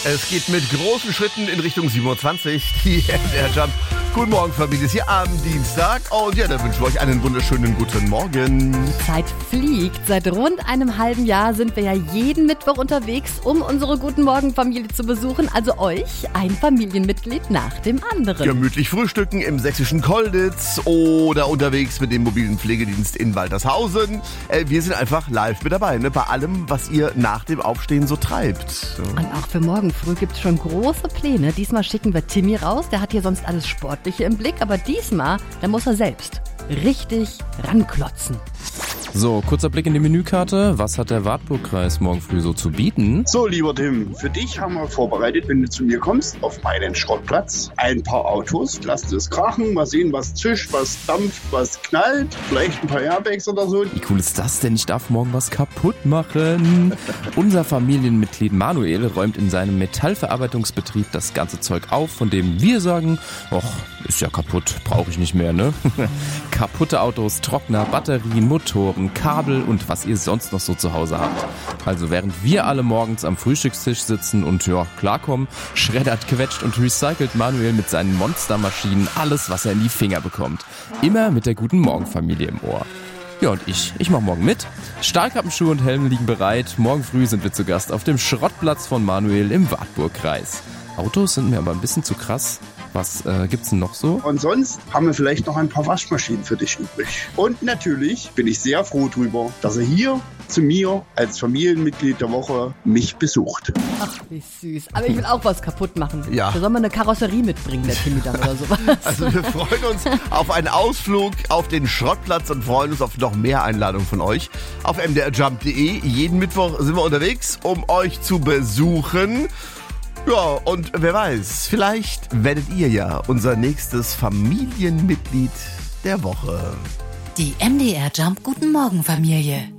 Es geht mit großen Schritten in Richtung 27. Die MDR Jump. Guten Morgen, Familie. Ist hier am Dienstag. Und ja, dann wünschen wir euch einen wunderschönen guten Morgen. Die Zeit fliegt. Seit rund einem halben Jahr sind wir ja jeden Mittwoch unterwegs, um unsere Guten Morgen-Familie zu besuchen. Also euch, ein Familienmitglied nach dem anderen. Gemütlich frühstücken im sächsischen Kolditz oder unterwegs mit dem mobilen Pflegedienst in Waltershausen. Wir sind einfach live mit dabei, ne? Bei allem, was ihr nach dem Aufstehen so treibt. So. Und auch für morgen früh gibt es schon große Pläne. Diesmal schicken wir Timmy raus. Der hat hier sonst alles Sportliche im Blick. Aber diesmal, da muss er selbst richtig ranklotzen. So, kurzer Blick in die Menükarte. Was hat der Wartburgkreis morgen früh so zu bieten? So, lieber Tim, für dich haben wir vorbereitet, wenn du zu mir kommst, auf meinen Schrottplatz, ein paar Autos. Lass es krachen, mal sehen, was zischt, was dampft, was knallt. Vielleicht ein paar Airbags oder so. Wie cool ist das denn? Ich darf morgen was kaputt machen. Unser Familienmitglied Manuel räumt in seinem Metallverarbeitungsbetrieb das ganze Zeug auf, von dem wir sagen, och, ist ja kaputt, brauche ich nicht mehr, ne? Kaputte Autos, Trockner, Batterien, Motoren, Kabel und was ihr sonst noch so zu Hause habt. Also während wir alle morgens am Frühstückstisch sitzen und ja, klarkommen, schreddert, quetscht und recycelt Manuel mit seinen Monstermaschinen alles, was er in die Finger bekommt. Immer mit der Guten Morgen-Familie im Ohr. Ja, und ich mache morgen mit. Stahlkappenschuhe und Helme liegen bereit. Morgen früh sind wir zu Gast auf dem Schrottplatz von Manuel im Wartburgkreis. Autos sind mir aber ein bisschen zu krass. Was gibt's denn noch so? Und sonst haben wir vielleicht noch ein paar Waschmaschinen für dich übrig. Und natürlich bin ich sehr froh drüber, dass er hier zu mir als Familienmitglied der Woche mich besucht. Ach, wie süß. Aber ich will auch was kaputt machen. Ja. Da soll man eine Karosserie mitbringen, der Timmy dann oder sowas. Also wir freuen uns auf einen Ausflug auf den Schrottplatz und freuen uns auf noch mehr Einladungen von euch. Auf mdrjump.de. Jeden Mittwoch sind wir unterwegs, um euch zu besuchen. Ja, und wer weiß, vielleicht werdet ihr ja unser nächstes Familienmitglied der Woche. Die MDR Jump Guten Morgen Familie.